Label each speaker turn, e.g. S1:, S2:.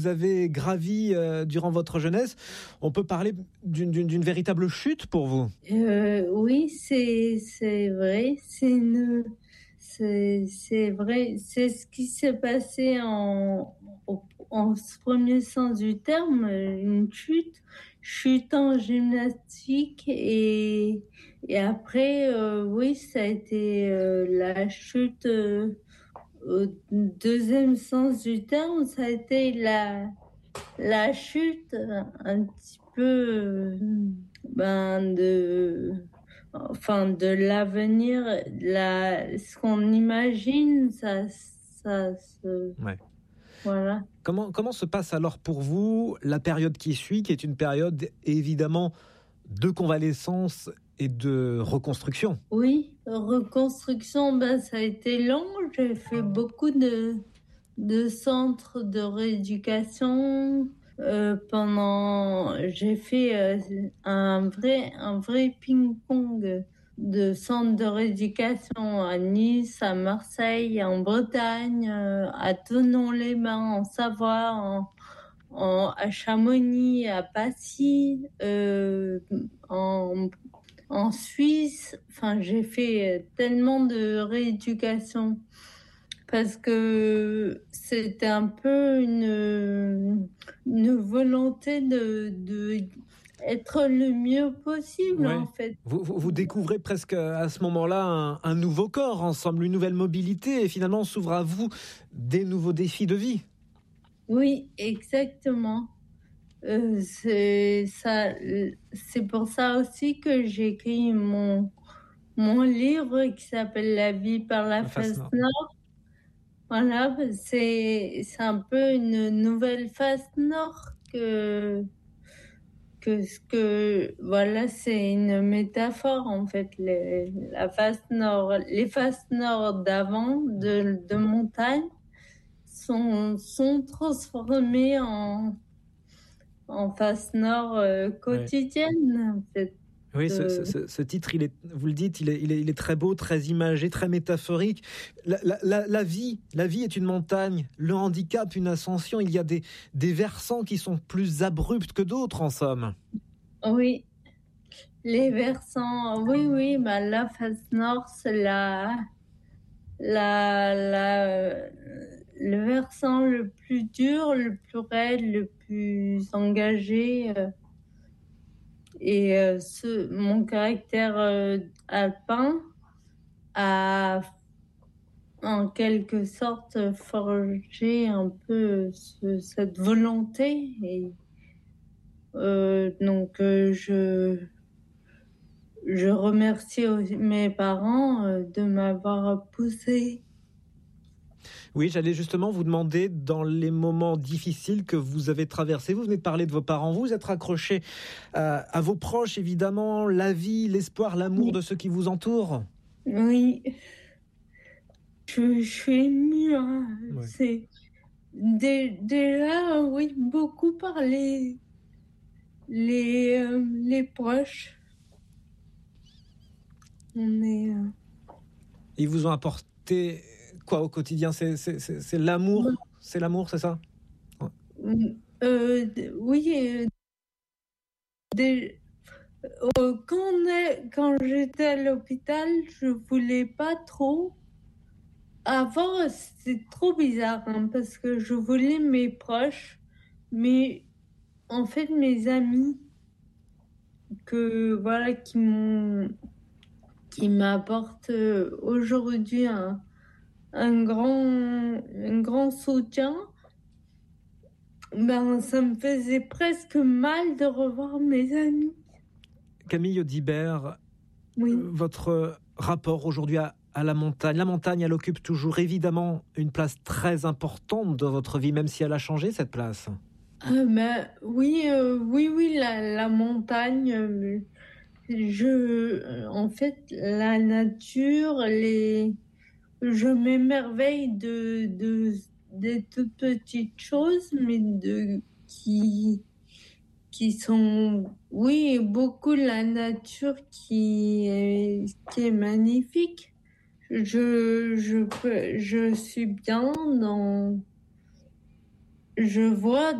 S1: Vous avez gravi durant votre jeunesse. On peut parler d'une véritable chute pour vous.
S2: Oui, c'est vrai. C'est vrai. C'est ce qui s'est passé en ce premier sens du terme, une chute en gymnastique et après, oui, ça a été la chute. Au deuxième sens du terme, ça a été la chute un petit peu de l'avenir, ce qu'on imagine, ça se...
S1: Ouais.
S2: Voilà.
S1: Comment se passe alors pour vous la période qui suit, qui est une période évidemment de convalescence et de reconstruction?
S2: Oui, reconstruction, ça a été long. J'ai fait beaucoup de centres de rééducation. J'ai fait un vrai ping-pong de centres de rééducation à Nice, à Marseille, en Bretagne, à Thonon-les-Bains, en Savoie, à Chamonix, à Passy, en Suisse. Enfin, j'ai fait tellement de rééducation parce que c'était un peu une volonté de être le mieux possible,
S1: Ouais.
S2: en fait.
S1: Vous découvrez presque à ce moment-là un nouveau corps ensemble, une nouvelle mobilité, et finalement s'ouvrent à vous des nouveaux défis de vie.
S2: Oui, exactement. C'est pour ça aussi que j'ai écrit mon livre qui s'appelle La vie par la face nord. Voilà, c'est un peu une nouvelle face nord voilà, c'est une métaphore en fait. La face nord, les faces nord d'avant de montagne sont transformées en face nord quotidienne en fait.
S1: Oui, ce titre, vous le dites, il est très beau, très imagé, très métaphorique. La vie est une montagne, le handicap une ascension. Il y a des versants qui sont plus abrupts que d'autres, en somme.
S2: Oui, les versants, oui, la face nord, c'est le versant le plus dur, le plus raide, le plus engagé. Mon caractère alpin a en quelque sorte forgé un peu cette volonté. Et je remercie aussi mes parents de m'avoir poussée.
S1: Oui, j'allais justement vous demander, dans les moments difficiles que vous avez traversés, vous venez de parler de vos parents, vous êtes raccroché à vos proches, évidemment, la vie, l'espoir, l'amour de ceux qui vous entourent.
S2: Oui, je suis émue.
S1: Ouais.
S2: C'est déjà, oui, beaucoup par les proches.
S1: Ils vous ont apporté quoi au quotidien? C'est l'amour, c'est l'amour, c'est ça?
S2: Oui, quand j'étais à l'hôpital, je voulais pas trop. Avant, c'était trop bizarre parce que je voulais mes proches, mais en fait, mes amis qui m'apportent aujourd'hui un grand soutien. Ça me faisait presque mal de revoir mes amis.
S1: Camille Audibert,
S2: Oui.
S1: Votre rapport aujourd'hui à la montagne, elle occupe toujours évidemment une place très importante dans votre vie, même si elle a changé, cette place.
S2: Oui, la montagne. En fait, la nature, je m'émerveille des toutes petites choses, mais qui sont, oui, beaucoup la nature qui est magnifique. Je suis bien je vois